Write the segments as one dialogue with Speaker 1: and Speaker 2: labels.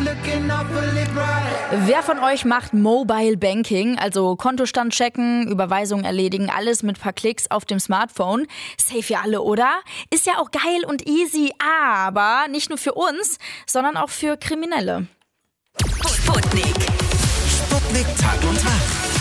Speaker 1: Wer von euch macht Mobile Banking, also Kontostand checken, Überweisungen erledigen, alles mit paar Klicks auf dem Smartphone? Safe ja alle, oder? Ist ja auch geil und easy, aber nicht nur für uns, sondern auch für Kriminelle.
Speaker 2: Sputnik Tag und Tag.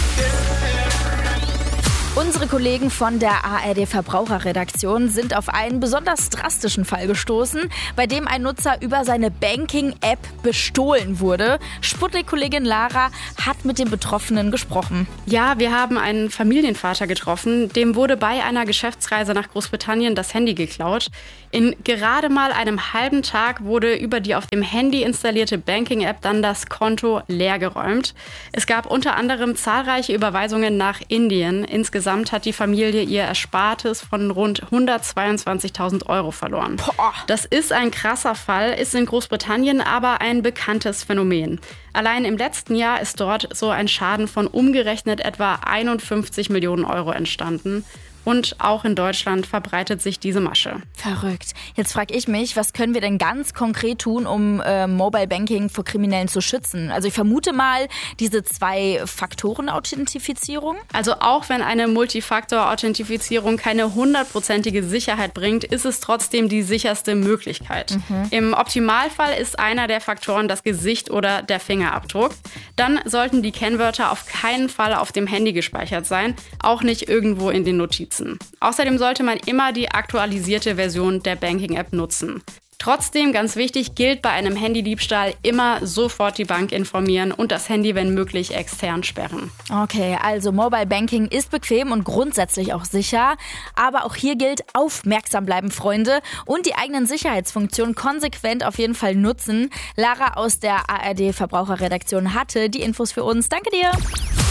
Speaker 1: Unsere Kollegen von der ARD Verbraucherredaktion sind auf einen besonders drastischen Fall gestoßen, bei dem ein Nutzer über seine Banking-App bestohlen wurde. Sputnik-Kollegin Lara hat mit dem Betroffenen gesprochen.
Speaker 3: Ja, wir haben einen Familienvater getroffen. Dem wurde bei einer Geschäftsreise nach Großbritannien das Handy geklaut. In gerade mal einem halben Tag wurde über die auf dem Handy installierte Banking-App dann das Konto leergeräumt. Es gab unter anderem zahlreiche Überweisungen nach Indien. Insgesamt hat die Familie ihr Erspartes von rund 122.000 Euro verloren.
Speaker 1: Boah.
Speaker 3: Das ist ein krasser Fall, ist in Großbritannien aber ein bekanntes Phänomen. Allein im letzten Jahr ist dort so ein Schaden von umgerechnet etwa 51 Millionen Euro entstanden. Und auch in Deutschland verbreitet sich diese Masche.
Speaker 1: Verrückt. Jetzt frage ich mich, was können wir denn ganz konkret tun, um Mobile Banking vor Kriminellen zu schützen? Also ich vermute mal diese 2-Faktoren-Authentifizierung.
Speaker 3: Also auch wenn eine Multifaktor-Authentifizierung keine 100%ige Sicherheit bringt, ist es trotzdem die sicherste Möglichkeit. Im Optimalfall ist einer der Faktoren das Gesicht oder der Fingerabdruck. Dann sollten die Kennwörter auf keinen Fall auf dem Handy gespeichert sein, auch nicht irgendwo in den Notizen. Außerdem sollte man immer die aktualisierte Version der Banking-App nutzen. Trotzdem, ganz wichtig, gilt bei einem Handydiebstahl immer sofort die Bank informieren und das Handy, wenn möglich, extern sperren.
Speaker 1: Okay, also Mobile Banking ist bequem und grundsätzlich auch sicher. Aber auch hier gilt, aufmerksam bleiben, Freunde, und die eigenen Sicherheitsfunktionen konsequent auf jeden Fall nutzen. Lara aus der ARD Verbraucherredaktion hatte die Infos für uns. Danke dir.